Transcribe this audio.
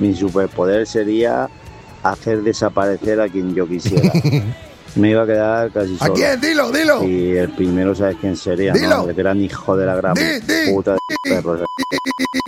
Mi superpoder sería hacer desaparecer a quien yo quisiera. Me iba a quedar casi solo. ¿A quién? Dilo. Y el primero, ¿sabes quién sería? Dilo. ¿No? El gran hijo de la gran puta de perro.